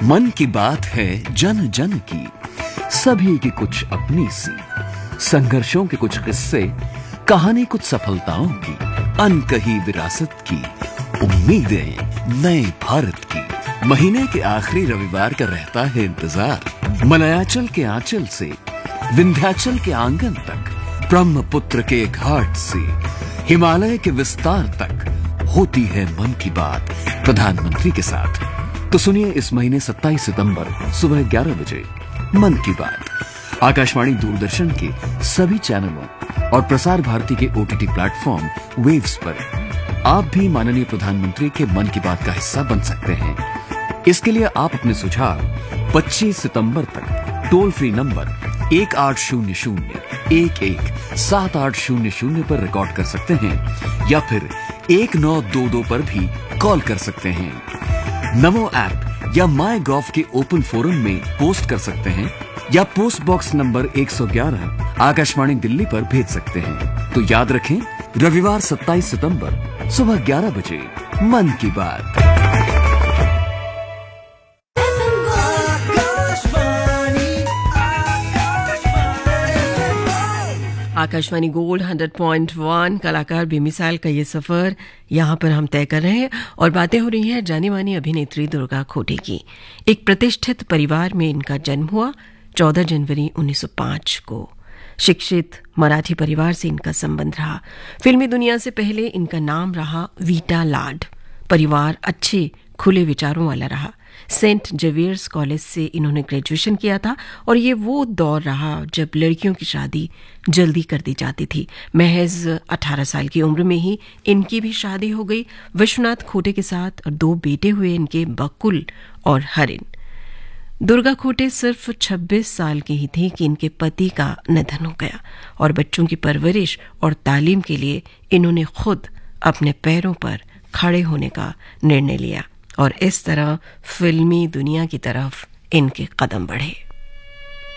मन की बात है जन जन की, सभी की कुछ अपनी सी, संघर्षों के कुछ किस्से, कहानी कुछ सफलताओं की, अनकही विरासत की, उम्मीदें नए भारत की। महीने के आखिरी रविवार का रहता है इंतजार। मलयाचल के आंचल से विंध्याचल के आंगन तक, ब्रह्मपुत्र के घाट से हिमालय के विस्तार तक होती है मन की बात प्रधानमंत्री के साथ। तो सुनिए इस महीने 27 सितंबर सुबह 11 बजे मन की बात आकाशवाणी दूरदर्शन के सभी चैनलों और प्रसार भारती के OTT प्लेटफॉर्म वेव्स पर। आप भी माननीय प्रधानमंत्री के मन की बात का हिस्सा बन सकते हैं। इसके लिए आप अपने सुझाव 25 सितंबर तक टोल फ्री नंबर 1800-117800 पर रिकॉर्ड कर सकते हैं या फिर 1922 पर भी कॉल कर सकते हैं। नमो ऐप या माई गॉव के ओपन फोरम में पोस्ट कर सकते हैं या post box number 111 Akashvani Delhi पर भेज सकते हैं। तो याद रखें, रविवार 27 सितंबर सुबह 11 बजे मन की बात। आकाशवाणी गोल्ड 100.1 कलाकार बेमिसाल का ये सफर यहाँ पर हम तय कर रहे हैं और बातें हो रही हैं जानी मानी अभिनेत्री दुर्गा खोटे की। एक प्रतिष्ठित परिवार में इनका जन्म हुआ 14 जनवरी 1905 को। शिक्षित मराठी परिवार से इनका संबंध रहा। फिल्मी दुनिया से पहले इनका नाम रहा वीटा लाड। परिवार अच्छे खुले विचारों वाला रहा। सेंट जेवियर्स कॉलेज से इन्होंने ग्रेजुएशन किया था और ये वो दौर रहा जब लड़कियों की शादी जल्दी कर दी जाती थी। महज 18 साल की उम्र में ही इनकी भी शादी हो गई विश्वनाथ खोटे के साथ और 2 बेटे हुए इनके, बकुल और हरिन। दुर्गा खोटे सिर्फ 26 साल की ही थी कि इनके पति का निधन हो गया और बच्चों की परवरिश और तालीम के लिए इन्होंने खुद अपने पैरों पर खड़े होने का निर्णय लिया और इस तरह फिल्मी दुनिया की तरफ इनके कदम बढ़े।